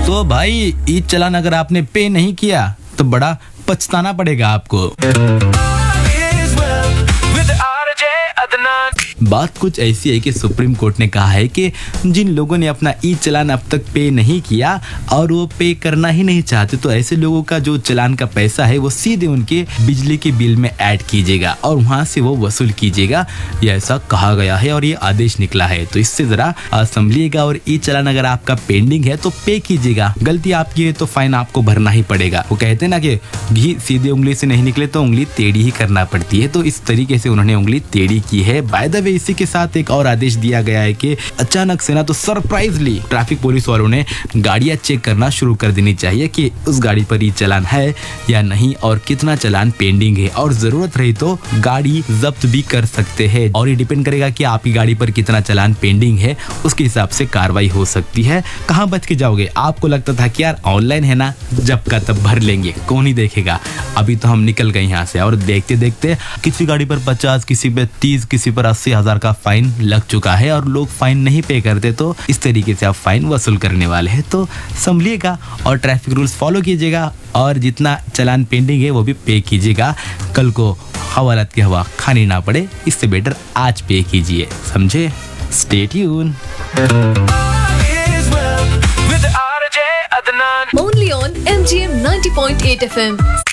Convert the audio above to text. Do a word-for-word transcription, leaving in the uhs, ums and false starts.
तो भाई ई चालान अगर आपने पे नहीं किया तो बड़ा पछताना पड़ेगा आपको। बात कुछ ऐसी है कि सुप्रीम कोर्ट ने कहा है कि जिन लोगों ने अपना ई चालान अब तक पे नहीं किया और वो पे करना ही नहीं चाहते, तो ऐसे लोगों का जो चालान का पैसा है वो सीधे उनके बिजली के बिल में ऐड कीजिएगा और वहां से वो वसूल कीजिएगा। ये ऐसा कहा गया है और ये आदेश निकला है, तो इससे जरा संभलिएगा और ई चालान अगर आपका पेंडिंग है तो पे कीजिएगा। गलती आपकी है तो फाइन आपको भरना ही पड़ेगा। वो कहते हैं ना कि घी सीधे उंगली से नहीं निकले तो उंगली टेढ़ी ही करना पड़ती है, तो इस तरीके से उन्होंने उंगली टेढ़ी की है। बाय द वे इसी के साथ एक और आदेश दिया गया है कि अचानक से ना तो सरप्राइजली ट्रैफिक पुलिस वालों ने गाड़ियां चेक करना शुरू कर देनी चाहिए कि उस गाड़ी पर ये चालान है या नहीं और कितना चालान पेंडिंग है, और जरूरत रही तो गाड़ी जब्त भी कर सकते हैं। और ये डिपेंड करेगा कि आपकी गाड़ी पर कितना चालान पेंडिंग है, उसके हिसाब से कार्रवाई हो सकती है। कहाँ बच के जाओगे? आपको लगता था कि यार ऑनलाइन है ना, जब का तब भर लेंगे, कौन ही देखेगा। अभी तो हम निकल गए यहाँ से और देखते देखते किसी गाड़ी पर पचास, किसी पे तीस, किसी पर अस्सी हजार का फाइन लग चुका है और लोग फाइन नहीं पे करते, तो इस तरीके से आप फाइन वसूल करने वाले हैं। तो संभलिएगा और ट्रैफिक रूल्स फॉलो कीजिएगा और जितना चालान पेंडिंग है वो भी पे कीजिएगा। कल को हवालात की हवा खानी ना पड़े, इससे बेटर आज पे कीजिए, समझे? Stay tune. Only on M G M ninety point eight F M.